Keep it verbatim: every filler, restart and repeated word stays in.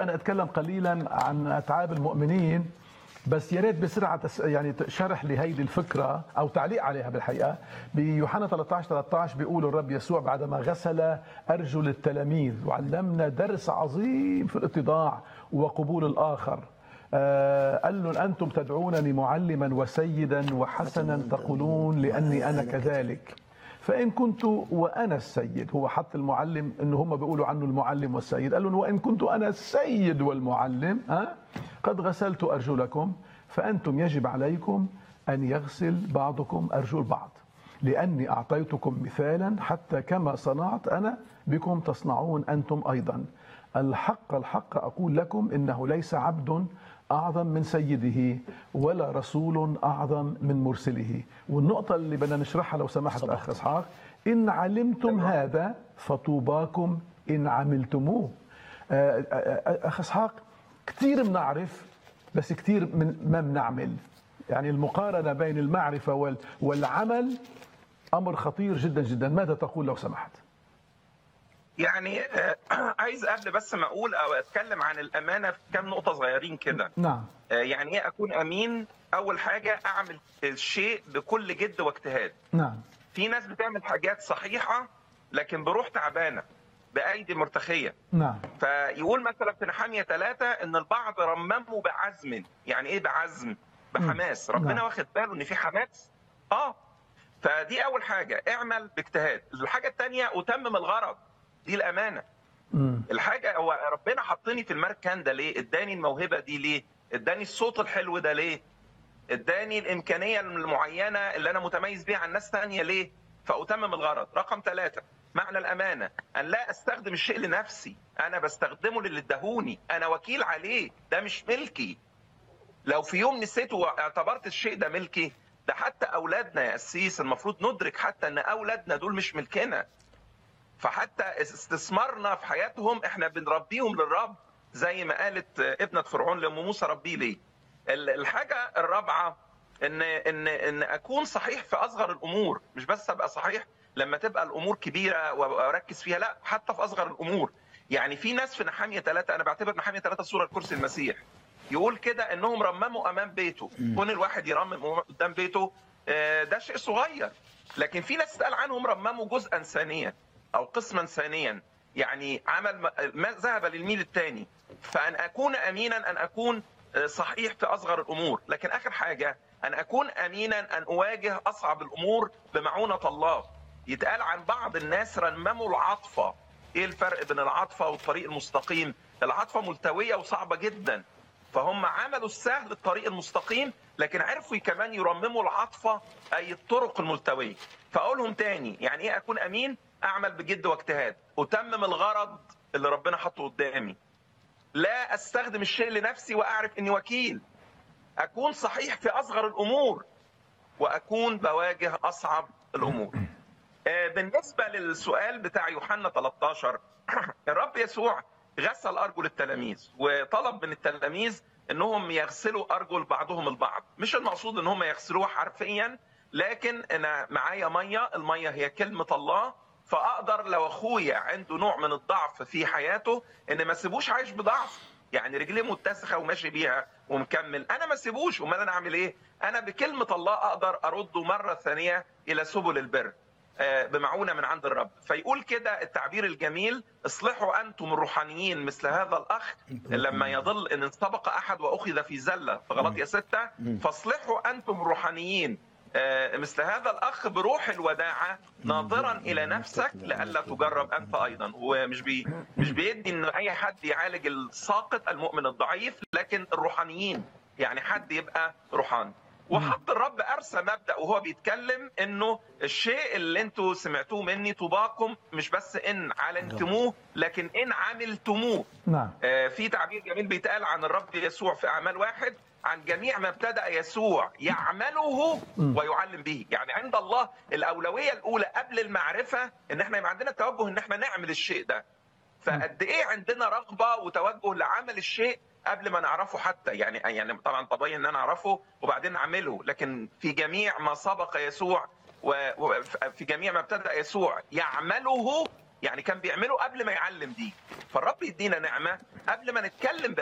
أنا أتكلم قليلا عن أتعاب المؤمنين، بس يا ريت بسرعة يعني شرح لي هيدي الفكرة أو تعليق عليها. بالحقيقة بيوحنا ثلاثة عشر ثلاثة عشر بيقول الرب يسوع بعدما غسل أرجل التلاميذ وعلمنا درس عظيم في الاتضاع وقبول الآخر، آه قال له أنتم تدعونني معلما وسيدا وحسنا تقولون لأني أنا كذلك، فإن كنت وأنا السيد. هو حط المعلم إنه هم بيقولوا عنه المعلم والسيد، قال له وإن كنت أنا السيد والمعلم ها قد غسلت أرجلكم، فأنتم يجب عليكم أن يغسل بعضكم أرجل بعض، لأني أعطيتكم مثالا حتى كما صنعت أنا بكم تصنعون أنتم أيضا. الحق الحق أقول لكم إنه ليس عبد أعظم من سيده ولا رسول أعظم من مرسله. والنقطة اللي بدنا نشرحها لو سمحت أخ إسحاق، إن علمتم هذا فطوباكم إن عملتموه. أخ إسحاق، كثير بنعرف بس كثير من ما بنعمل، يعني المقارنة بين المعرفة والعمل أمر خطير جدا جدا. ماذا تقول لو سمحت؟ يعني عايز قبل بس ما اقول او اتكلم عن الامانه في كام نقطه صغيرين كده. نعم. يعني ايه اكون امين؟ اول حاجه اعمل الشيء بكل جد واجتهاد. نعم. في ناس بتعمل حاجات صحيحه لكن بروح تعبانه بايدي مرتخيه. نعم. فيقول مثلا في نحمية ثلاثة ان البعض رمموا بعزم. يعني ايه بعزم؟ بحماس. ربنا نعم. واخد باله ان في حماس. اه فدي اول حاجه، اعمل باجتهاد. الحاجه الثانيه اتمم الغرض، دي الامانه. مم. الحاجه هو ربنا حطني في المركان ده ليه؟ اداني الموهبه دي ليه؟ اداني الصوت الحلو ده ليه؟ اداني الامكانيه المعينه اللي انا متميز بيها عن ناس ثانيه ليه؟ فاتمم الغرض. رقم ثلاثة، معنى الامانه ان لا استخدم الشيء لنفسي، انا بستخدمه للي اداهوني، انا وكيل عليه، ده مش ملكي. لو في يوم نسيت واعتبرت الشيء ده ملكي، ده حتى اولادنا يا قسيس المفروض ندرك حتى ان اولادنا دول مش ملكنا، فحتى استثمارنا في حياتهم احنا بنربيهم للرب، زي ما قالت ابنة فرعون لأم موسى ربي ليه. الحاجة الرابعة ان ان ان اكون صحيح في اصغر الامور، مش بس ابقى صحيح لما تبقى الامور كبيرة واركز فيها، لا حتى في اصغر الامور. يعني في ناس في نحمية ثلاثة، انا بعتبر نحمية ثلاثة صورة الكرسي المسيح، يقول كده انهم رمموا امام بيته. كون الواحد يرمم قدام بيته ده شيء صغير، لكن في ناس قال عنهم رمموا جزءا ثانيا او قسما ثانيا، يعني عمل ما ذهب للميل الثاني. فان اكون امينا ان اكون صحيح في اصغر الامور، لكن اخر حاجه ان اكون امينا ان اواجه اصعب الامور بمعونه الله. يتقال عن بعض الناس رمموا العاطفه. ايه الفرق بين العاطفه والطريق المستقيم؟ العاطفه ملتويه وصعبه جدا، فهم عملوا السهل الطريق المستقيم، لكن عرفوا كمان يرمموا العاطفه اي الطرق الملتويه. فاقولهم تاني، يعني ايه اكون امين؟ اعمل بجد واجتهاد، اتمم الغرض اللي ربنا حطه قدامي، لا استخدم الشيء لنفسي واعرف اني وكيل، اكون صحيح في اصغر الامور، واكون بواجه اصعب الامور. بالنسبه للسؤال بتاع يوحنا ثلاثة عشر، الرب يسوع غسل ارجل التلاميذ وطلب من التلاميذ انهم يغسلوا ارجل بعضهم البعض. مش المقصود ان هم يغسلوها حرفيا، لكن انا معايا ميه، الميه هي كلمه الله، فاقدر لو اخويا عنده نوع من الضعف في حياته ان ما اسيبوش عايش بضعف، يعني رجليه متسخه وماشي بيها ومكمل، انا ما اسيبوش. امال انا اعمل ايه؟ انا بكلمه الله اقدر ارده مره ثانيه الى سبل البر بمعونه من عند الرب. فيقول كده التعبير الجميل: اصلحوا انتم الروحانيين مثل هذا الاخ لما يضل ان سبق احد واخذ في زله، في غلطية ستة، فاصلحوا انتم الروحانيين مثل هذا الاخ بروح الوداعه ناظرا الى نفسك لئلا تجرب انت ايضا. هو مش بي مش بيدي ان اي حد يعالج الساقط المؤمن الضعيف، لكن الروحانيين يعني حد يبقى روحاني. وحط الرب ارسى مبدا وهو بيتكلم انه الشيء اللي انتوا سمعتوه مني طوباكم، مش بس ان علمتموه لكن ان عملتموه. نعم. آه في تعبير جميل بيتقال عن الرب يسوع في اعمال واحد: عن جميع ما ابتدأ يسوع يعمله ويعلم به. يعني عند الله الأولوية الأولى قبل المعرفة إن احنا يبقى عندنا توجه إن احنا نعمل الشيء ده. فقد إيه عندنا رغبة وتوجه لعمل الشيء قبل ما نعرفه حتى. يعني يعني طبعا طبيعي إن أنا أعرفه وبعدين أعمله، لكن في جميع ما سبق يسوع وفي جميع ما ابتدأ يسوع يعمله يعني كان بيعمله قبل ما يعلم دي. فالرب يدينا نعمه قبل ما نتكلم